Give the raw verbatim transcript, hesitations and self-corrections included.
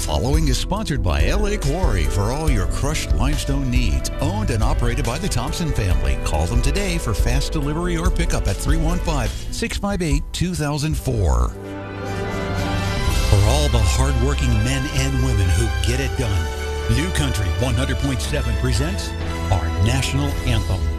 following is sponsored by L A Quarry for all your crushed limestone needs. Owned and operated by the Thompson family. Call them today for fast delivery or pickup at three one five, six five eight, two thousand four. For all the hardworking men and women who get it done, New Country one hundred point seven presents our national anthem.